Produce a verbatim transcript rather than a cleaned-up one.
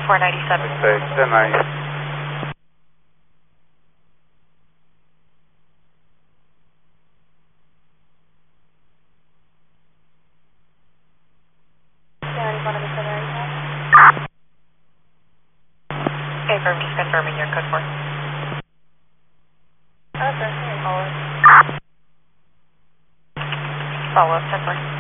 four ninety-seven. Okay, ten ninety. Okay, firm, just confirming your code four. Okay, follow up. Follow up, ten four.